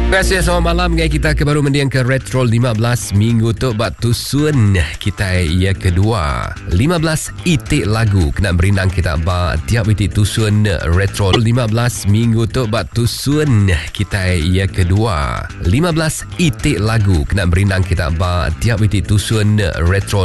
Terima kasih, selamat malam. Kita baru mendiang ke Retro 15 minggu tu bat tusun kita ia kedua 15 itik lagu kena berinang kita ba tiap itik tusun Retro 15 minggu tu bat tusun kita ia kedua 15 itik lagu kena berinang kita ba tiap itik tusun Retro